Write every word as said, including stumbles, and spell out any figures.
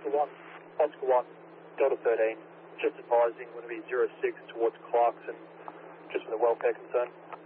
Oscar one, Oscar one, Delta thirteen, just advising, going to be zero six towards Clarkson, just with a welfare concern.